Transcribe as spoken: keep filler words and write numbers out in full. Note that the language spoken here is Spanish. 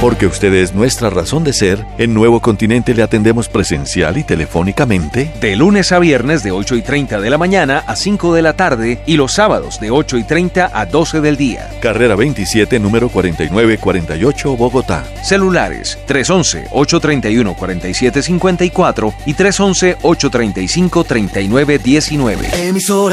Porque usted es nuestra razón de ser, en Nuevo Continente le atendemos presencial y telefónicamente de lunes a viernes de ocho y treinta de la mañana a cinco de la tarde y los sábados de ocho y treinta a doce del día. Carrera veintisiete, número cuarenta y nueve cuarenta y ocho, Bogotá. Celulares tres once, ocho treinta y uno, cuarenta y siete cincuenta y cuatro y tres once, ocho treinta y cinco, treinta y nueve diecinueve. Emisora